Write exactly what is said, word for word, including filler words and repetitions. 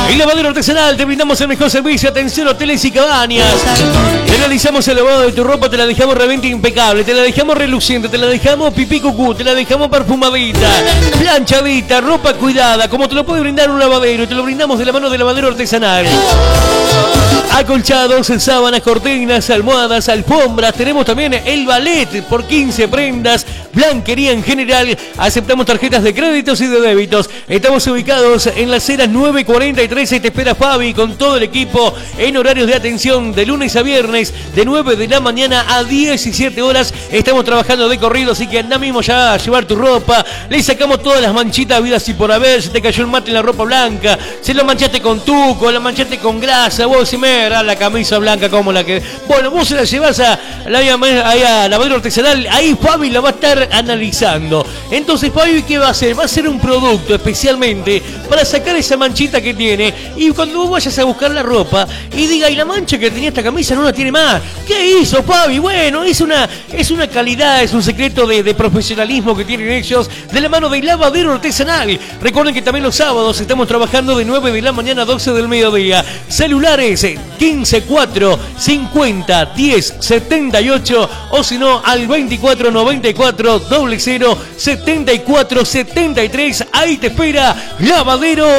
El lavadero artesanal, te brindamos el mejor servicio. Atención, hoteles y cabañas. Te realizamos el lavado de tu ropa, te la dejamos realmente impecable, te la dejamos reluciente, te la dejamos pipí cucú, te la dejamos perfumadita, planchadita, ropa cuidada, como te lo puede brindar un lavadero, y te lo brindamos de la mano del lavadero artesanal. Acolchados, sábanas, cortinas, almohadas, alfombras. Tenemos también el ballet por quince prendas. Blanquería en general. Aceptamos tarjetas de créditos y de débitos. Estamos ubicados en las Heras nueve cuarenta y tres. Te espera Fabi con todo el equipo en horarios de atención de lunes a viernes de nueve de la mañana a diecisiete horas. Estamos trabajando de corrido, así que anda mismo ya a llevar tu ropa. Le sacamos todas las manchitas habidas y por haber. Se te cayó el mate en la ropa blanca, se lo manchaste con tuco, la manchaste con grasa. Vos si me la camisa blanca como la que... Bueno, vos se la llevas a la, a, a lavadero artesanal, ahí Fabi la va a estar analizando. Entonces Fabi, ¿qué va a hacer? Va a hacer un producto especialmente para sacar esa manchita que tiene, y cuando vos vayas a buscar la ropa y diga, y la mancha que tenía esta camisa no la tiene más. ¿Qué hizo Fabi? Bueno, es una, es una calidad, es un secreto de, de profesionalismo que tienen ellos de la mano de lavadero artesanal. Recuerden que también los sábados estamos trabajando de nueve de la mañana a doce del mediodía. Celulares quince cuatro cincuenta diez setenta y ocho, o si no al veinticuatro noventa y cuatro cero cero setenta y cuatro setenta y tres. Ahí te espera Lavadero